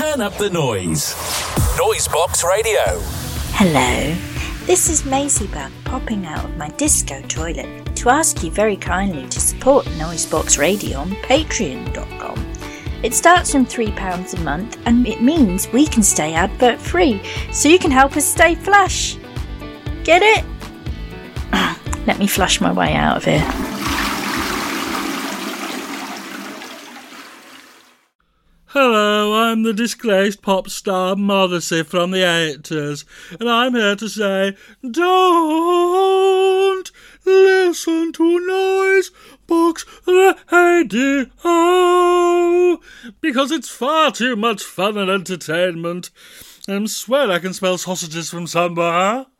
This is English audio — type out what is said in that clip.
Turn up the noise. Noisebox Radio. Hello, this is Maisie Bug popping out of my disco toilet to ask you very kindly to support Noisebox Radio on patreon.com. It starts from £3 a month and it means we can stay advert free, so you can help us stay flush. Get it? Let me flush my way out of here. Hello, I'm the disgraced pop star Modesty from the 80s, and I'm here to say, don't listen to Noisebox Radio, because it's far too much fun and entertainment. I swear I can smell sausages from somewhere.